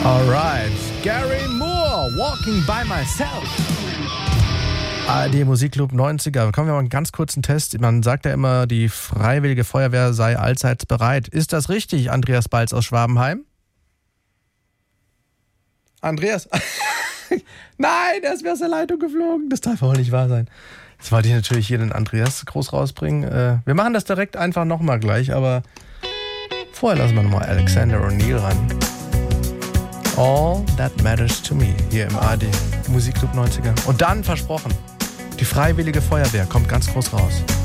Alright, Gary Moore, Walking by Myself. ARD Musikclub 90er. Kommen wir mal einen ganz kurzen Test. Man sagt ja immer, die Freiwillige Feuerwehr sei allseits bereit. Ist das richtig, Andreas Balz aus Schwabenheim? Andreas? Nein, er ist mir aus der Leitung geflogen. Das darf wohl nicht wahr sein. Jetzt wollte ich natürlich hier den Andreas groß rausbringen. Wir machen das direkt einfach nochmal gleich, aber vorher lassen wir nochmal Alexander O'Neal ran. All That Matters to Me hier im ARD Musikclub 90er. Und dann versprochen, die Freiwillige Feuerwehr kommt ganz groß raus.